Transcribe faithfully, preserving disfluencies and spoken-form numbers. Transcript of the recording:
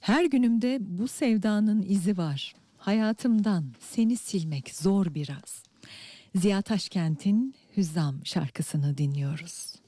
Her günümde bu sevdanın izi var. Hayatımdan seni silmek zor biraz. Ziya Taşkent'in Hüzzam şarkısını dinliyoruz.